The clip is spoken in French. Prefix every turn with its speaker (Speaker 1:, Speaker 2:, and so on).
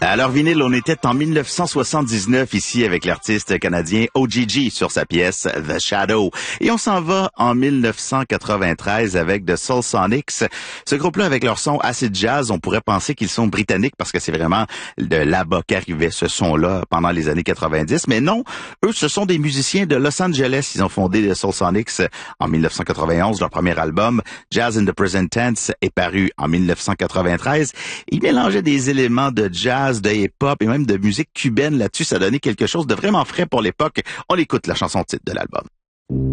Speaker 1: Alors vinyle, on était en 1979 ici avec l'artiste canadien OGG sur sa pièce The Shadow. Et on s'en va en 1993 avec The Soul Sonics. Ce groupe-là, avec leur son acid jazz, on pourrait penser qu'ils sont britanniques parce que c'est vraiment de là-bas qu'arrivait ce son-là pendant les années 90. Mais non, eux, ce sont des musiciens de Los Angeles. Ils ont fondé The Soul Sonics en 1991. Leur premier album, Jazz in the Present Tense, est paru en 1993. Ils mélangeaient des éléments de jazz, de hip-hop et même de musique cubaine là-dessus. Ça donnait quelque chose de vraiment frais pour l'époque. On écoute la chanson titre de l'album.